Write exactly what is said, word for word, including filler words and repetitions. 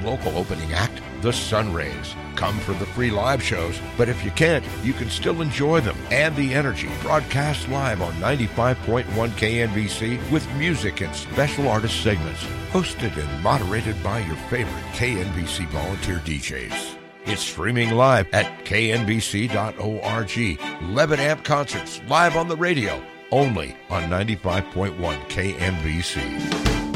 local opening act, the Sunrays. Come for the free live shows, but if you can't, you can still enjoy them and the energy broadcast live on ninety-five point one K N B C with music and special artist segments, hosted and moderated by your favorite K N B C volunteer D Js. It's streaming live at K N B C dot org. Levitt Amp concerts live on the radio, only on ninety-five point one K N B C.